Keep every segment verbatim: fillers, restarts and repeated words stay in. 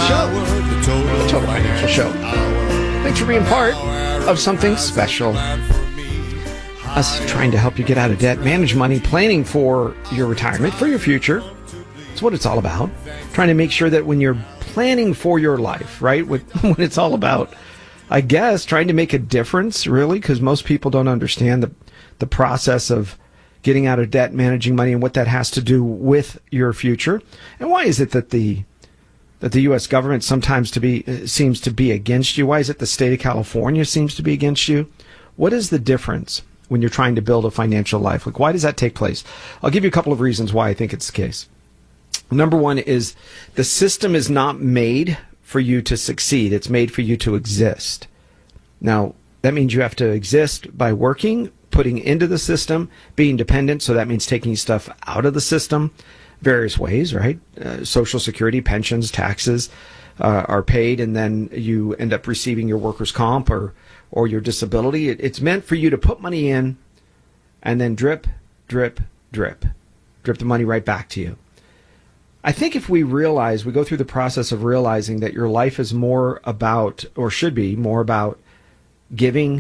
show, the Total Financial Show. Thanks for being part of something special. Us trying to help you get out of debt, manage money, planning for your retirement, for your future. That's what it's all about. Trying to make sure that when you're planning for your life, right, when it's all about, I guess, trying to make a difference, really, because most people don't understand the, the process of getting out of debt, managing money, and what that has to do with your future. And why is it that the that the U S government sometimes to be seems to be against you? Why is it the state of California seems to be against you? What is the difference when you're trying to build a financial life? Like, why does that take place? I'll give you a couple of reasons why I think it's the case. Number one is the system is not made for you to succeed. It's made for you to exist. Now, that means you have to exist by working, putting into the system, being dependent. So that means taking stuff out of the system various ways, right? Uh, Social Security, pensions, taxes uh, are paid, and then you end up receiving your workers' comp or, or your disability. It, it's meant for you to put money in and then drip, drip, drip, drip the money right back to you. I think if we realize, we go through the process of realizing that your life is more about, or should be more about, giving,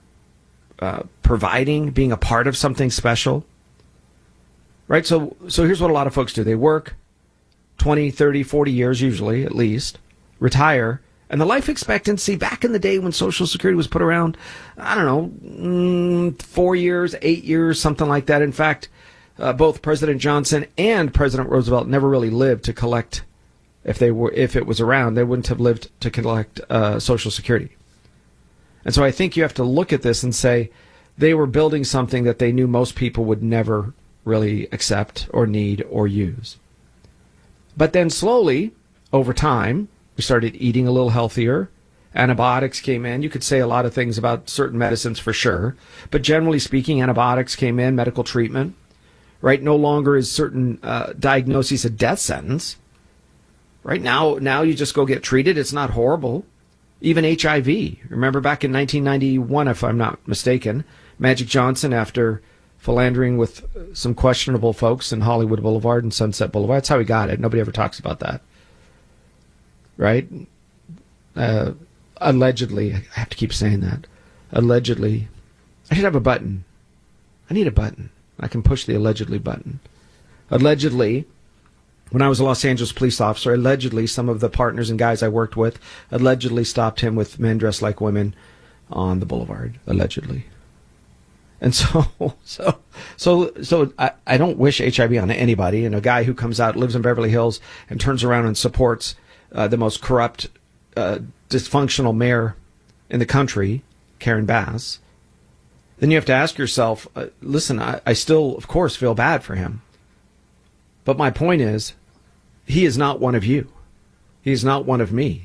uh, providing, being a part of something special, right? So, so here's what a lot of folks do. They work twenty, thirty, forty years, usually, at least, retire, and the life expectancy back in the day when Social Security was put around, I don't know, mm, four years, eight years, something like that. In fact, uh, both President Johnson and President Roosevelt never really lived to collect, if they were, if it was around, they wouldn't have lived to collect uh, Social Security. And so I think you have to look at this and say they were building something that they knew most people would never really accept or need or use. But then slowly, over time, we started eating a little healthier. Antibiotics came in. You could say a lot of things about certain medicines for sure. But generally speaking, antibiotics came in, medical treatment, right? No longer is certain uh, diagnoses a death sentence. Right now, now you just go get treated. It's not horrible. Even H I V. Remember back in nineteen ninety-one, if I'm not mistaken, Magic Johnson, after philandering with some questionable folks in Hollywood Boulevard and Sunset Boulevard, that's how he got it. Nobody ever talks about that. Right? Uh, allegedly, I have to keep saying that. Allegedly. I should have a button. I need a button. I can push the allegedly button. Allegedly, when I was a Los Angeles police officer, allegedly some of the partners and guys I worked with allegedly stopped him with men dressed like women on the boulevard. Allegedly. And so, so, so, so I, I don't wish H I V on anybody. And a guy who comes out, lives in Beverly Hills, and turns around and supports uh, the most corrupt, uh, dysfunctional mayor in the country, Karen Bass, then you have to ask yourself, uh, listen, I, I still, of course, feel bad for him. But my point is, he is not one of you. He is not one of me.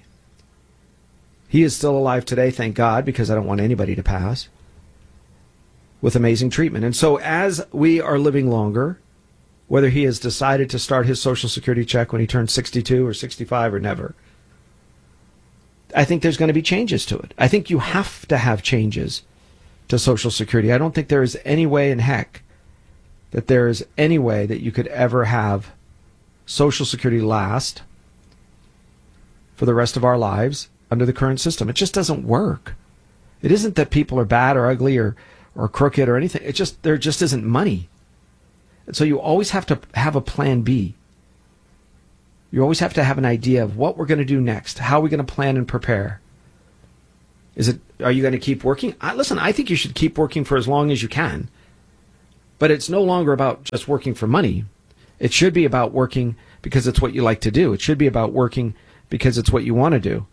He is still alive today, thank God, because I don't want anybody to pass, with amazing treatment. And so as we are living longer, whether he has decided to start his Social Security check when he turns sixty-two or sixty-five or never, I think there's going to be changes to it. I think you have to have changes to Social Security. I don't think there is any way in heck that there is any way that you could ever have Social Security last for the rest of our lives under the current system. It just doesn't work. It isn't that people are bad or ugly or or crooked or anything. It just, there just isn't money. And so you always have to have a plan B. You always have to have an idea of what we're going to do next. How are we going to plan and prepare? Is it, are you going to keep working? I, listen, I think you should keep working for as long as you can. But it's no longer about just working for money. It should be about working because it's what you like to do. It should be about working because it's what you want to do.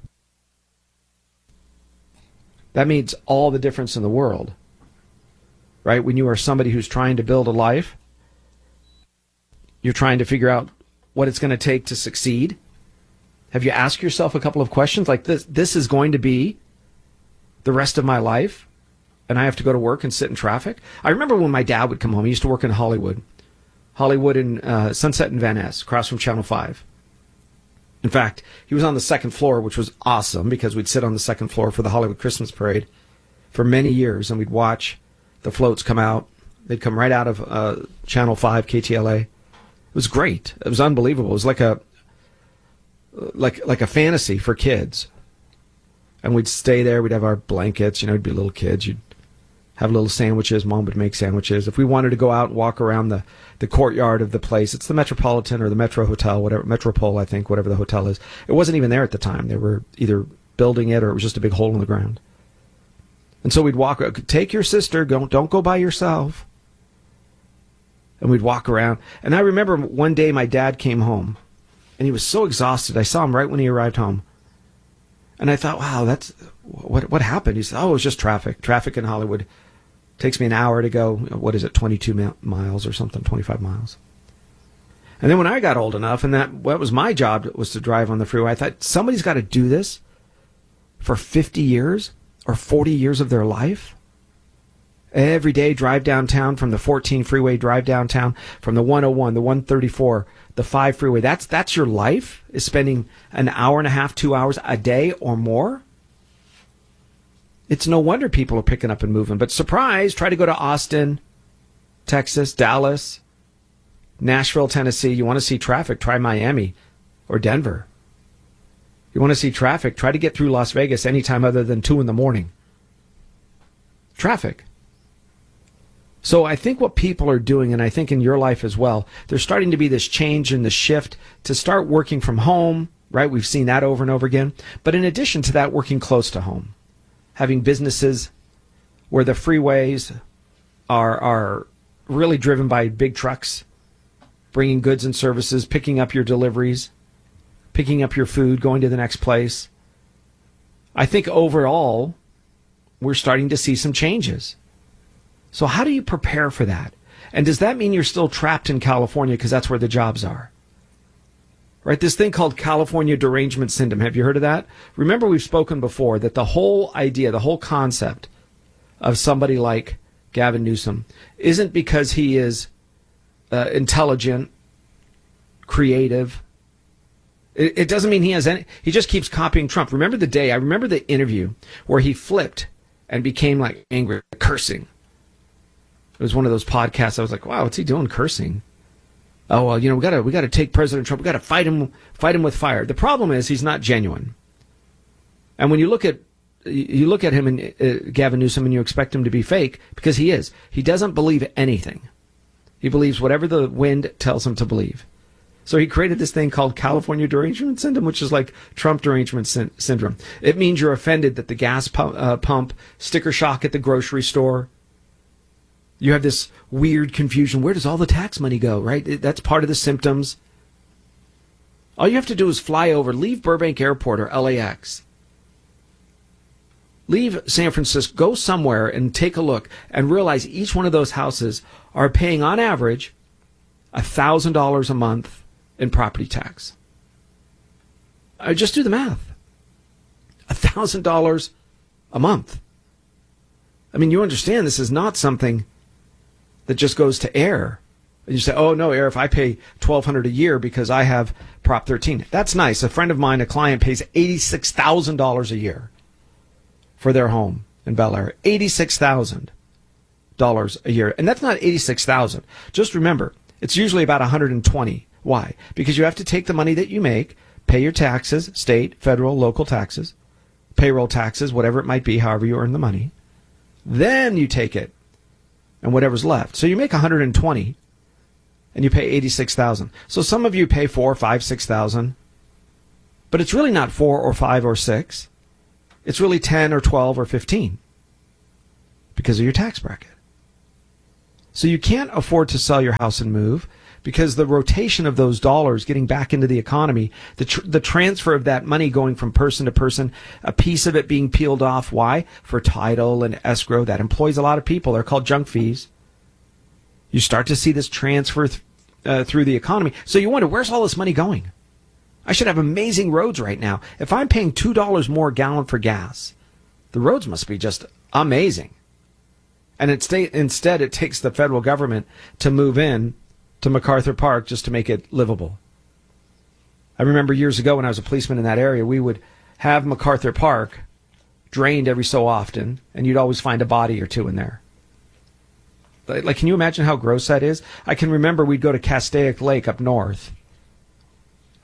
That means all the difference in the world. Right? When you are somebody who's trying to build a life, you're trying to figure out what it's going to take to succeed. Have you asked yourself a couple of questions like this? This is going to be the rest of my life, and I have to go to work and sit in traffic. I remember when my dad would come home. He used to work in Hollywood, Hollywood and uh, Sunset and Van Ness, across from Channel five. In fact, he was on the second floor, which was awesome because we'd sit on the second floor for the Hollywood Christmas Parade for many years, and we'd watch the floats come out. They'd come right out of uh, Channel five, K T L A. It was great. It was unbelievable. It was like a like like a fantasy for kids. And we'd stay there. We'd have our blankets. You know, we'd be little kids. You'd have little sandwiches. Mom would make sandwiches. If we wanted to go out and walk around the, the courtyard of the place, it's the Metropolitan or the Metro Hotel, whatever, Metropole, I think, whatever the hotel is. It wasn't even there at the time. They were either building it or it was just a big hole in the ground. And so we'd walk, take your sister, don't, don't go by yourself. And we'd walk around. And I remember one day my dad came home, and he was so exhausted. I saw him right when he arrived home. And I thought, wow, that's, what what happened? He said, oh, it was just traffic. Traffic in Hollywood. Takes me an hour to go, what is it, twenty-two miles or something, twenty-five miles. And then when I got old enough, and that what was my job was to drive on the freeway, I thought, somebody's got to do this for fifty years or forty years of their life. Every day, drive downtown from the fourteen freeway, drive downtown from the one oh one, the one thirty-four, the five freeway. That's that's your life, is spending an hour and a half, two hours a day or more. It's no wonder people are picking up and moving. But surprise, try to go to Austin, Texas, Dallas, Nashville, Tennessee. You want to see traffic, try Miami or Denver. You want to see traffic, try to get through Las Vegas anytime other than two in the morning. Traffic. So I think what people are doing, and I think in your life as well, there's starting to be this change and the shift to start working from home, right? We've seen that over and over again. But in addition to that, working close to home. Having businesses where the freeways are are really driven by big trucks, bringing goods and services, picking up your deliveries, picking up your food, going to the next place. I think overall, we're starting to see some changes. So how do you prepare for that? And does that mean you're still trapped in California because that's where the jobs are? Right, this thing called California derangement syndrome. Have you heard of that? Remember, we've spoken before that the whole idea, the whole concept of somebody like Gavin Newsom isn't because he is uh, intelligent, creative. It, it doesn't mean he has any. He just keeps copying Trump. Remember the day, I remember the interview where he flipped and became like angry, cursing. It was one of those podcasts. I was like, wow, what's he doing cursing? Oh, well, you know, we gotta we gotta take President Trump. We gotta fight him, fight him with fire. The problem is he's not genuine. And when you look at you look at him and uh, Gavin Newsom, and you expect him to be fake, because he is. He doesn't believe anything. He believes whatever the wind tells him to believe. So he created this thing called California derangement syndrome, which is like Trump derangement sy- syndrome. It means you're offended that the gas pump, uh, pump, sticker shock at the grocery store. You have this weird confusion. Where does all the tax money go, right? That's part of the symptoms. All you have to do is fly over, leave Burbank Airport or L A X. Leave San Francisco, go somewhere and take a look and realize each one of those houses are paying on average one thousand dollars a month in property tax. Uh, just do the math. one thousand dollars a month. I mean, you understand this is not something that just goes to air. And you say, oh, no, Air, if I pay twelve hundred dollars a year because I have Prop thirteen. That's nice. A friend of mine, a client, pays eighty-six thousand dollars a year for their home in Bel Air. eighty-six thousand dollars a year. And that's not eighty-six thousand dollars. Just remember, it's usually about one hundred twenty thousand dollars. Why? Because you have to take the money that you make, pay your taxes, state, federal, local taxes, payroll taxes, whatever it might be, however you earn the money. Then you take it and whatever's left. So you make one hundred twenty and you pay eighty-six thousand. So some of you pay four, five, six thousand, but it's really not four or five or six. It's really ten or twelve or fifteen because of your tax bracket. So you can't afford to sell your house and move because the rotation of those dollars getting back into the economy, the tr- the transfer of that money going from person to person, a piece of it being peeled off. Why? For title and escrow. That employs a lot of people. They're called junk fees. You start to see this transfer th- uh, through the economy. So you wonder, where's all this money going? I should have amazing roads right now. If I'm paying two dollars more a gallon for gas, the roads must be just amazing. And it sta- instead, it takes the federal government to move in to MacArthur Park just to make it livable. I remember years ago when I was a policeman in that area, we would have MacArthur Park drained every so often, and you'd always find a body or two in there. Like, can you imagine how gross that is? I can remember we'd go to Castaic Lake up north,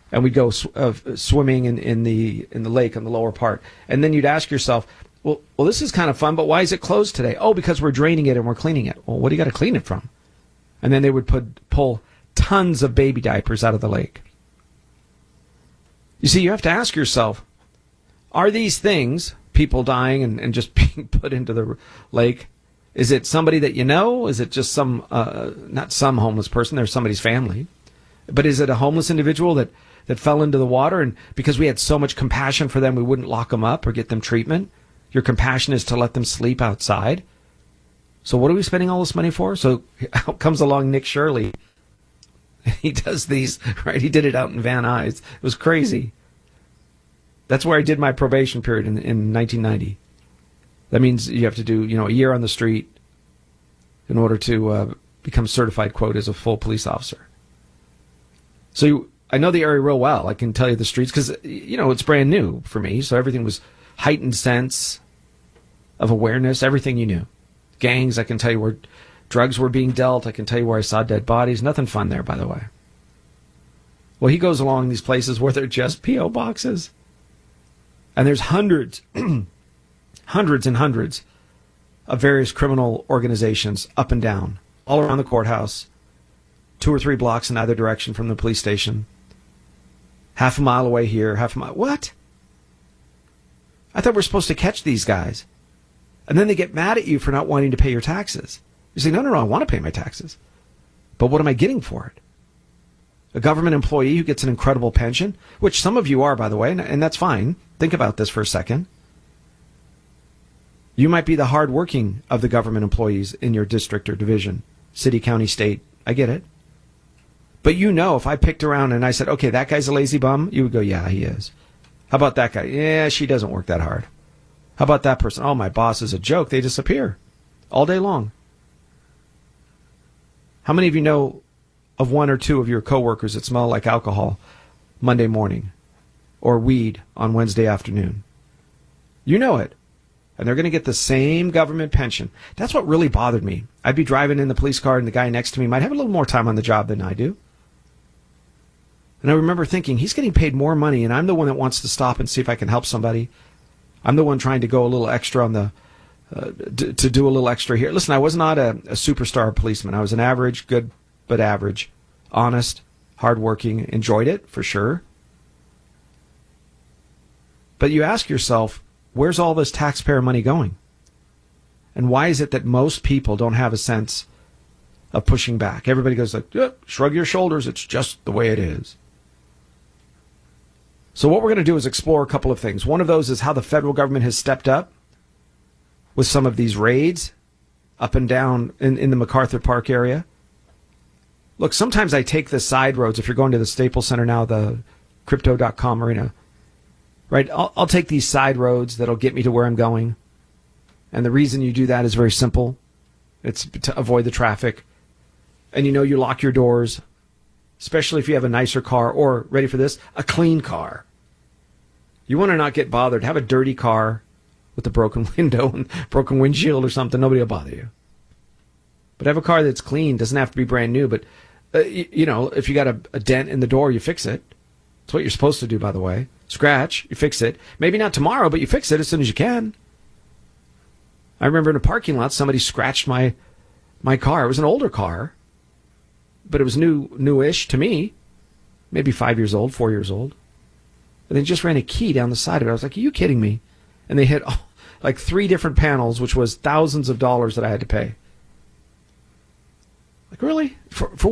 and we'd go sw- uh, swimming in, in the in the lake on the lower part. And then you'd ask yourself, well, well, this is kind of fun, but why is it closed today? Oh, because we're draining it and we're cleaning it. Well, what do you got to clean it from? And then they would put pull tons of baby diapers out of the lake. You see, you have to ask yourself, are these things, people dying and, and just being put into the lake, is it somebody that you know? Is it just some, uh, not some homeless person, there's somebody's family. But is it a homeless individual that, that fell into the water, and because we had so much compassion for them, we wouldn't lock them up or get them treatment? Your compassion is to let them sleep outside. So what are we spending all this money for? So out comes along Nick Shirley. He does these, right? He did it out in Van Nuys. It was crazy. That's where I did my probation period in, in nineteen ninety. That means you have to do, you know, a year on the street in order to uh, become certified, quote, as a full police officer. So you, I know the area real well. I can tell you the streets because, you know, it's brand new for me. So everything was heightened sense of awareness, everything you knew. Gangs, I can tell you where drugs were being dealt. I can tell you where I saw dead bodies. Nothing fun there, by the way. Well, he goes along these places where they're just P O boxes. And there's hundreds, hundreds and hundreds of various criminal organizations up and down, all around the courthouse, two or three blocks in either direction from the police station, half a mile away here, half a mile. What? I thought we we're supposed to catch these guys. And then they get mad at you for not wanting to pay your taxes. You say, no, no, no, I want to pay my taxes. But what am I getting for it? A government employee who gets an incredible pension, which some of you are, by the way, and that's fine. Think about this for a second. You might be the hardworking of the government employees in your district or division, city, county, state. I get it. But you know, if I picked around and I said, okay, that guy's a lazy bum, you would go, yeah, he is. How about that guy? Yeah, she doesn't work that hard. How about that person? Oh, my boss is a joke. They disappear all day long. How many of you know of one or two of your coworkers that smell like alcohol Monday morning or weed on Wednesday afternoon? You know it. And they're going to get the same government pension. That's what really bothered me. I'd be driving in the police car and the guy next to me might have a little more time on the job than I do. And I remember thinking, he's getting paid more money and I'm the one that wants to stop and see if I can help somebody. I'm the one trying to go a little extra on the, uh, d- to do a little extra here. Listen, I was not a, a superstar policeman. I was an average, good, but average, honest, hardworking, enjoyed it for sure. But you ask yourself, where's all this taxpayer money going? And why is it that most people don't have a sense of pushing back? Everybody goes like, yeah, shrug your shoulders. It's just the way it is. So what we're going to do is explore a couple of things. One of those is how the federal government has stepped up with some of these raids up and down in, in the MacArthur Park area. Look, sometimes I take the side roads. If you're going to the Staples Center now, the crypto dot com arena, right? I'll, I'll take these side roads that'll get me to where I'm going. And the reason you do that is very simple. It's to avoid the traffic. And you know, you lock your doors, especially if you have a nicer car or, ready for this, a clean car. You want to not get bothered. Have a dirty car with a broken window and broken windshield or something. Nobody will bother you. But have a car that's clean. Doesn't have to be brand new. But, uh, you, you know, if you got a, a dent in the door, you fix it. That's what you're supposed to do, by the way. Scratch, you fix it. Maybe not tomorrow, but you fix it as soon as you can. I remember in a parking lot, somebody scratched my my car. It was an older car, but it was new, newish to me. Maybe five years old, four years old. And they just ran a key down the side of it. I was like, are you kidding me? And they hit oh, like three different panels, which was thousands of dollars that I had to pay. Like, really? For, for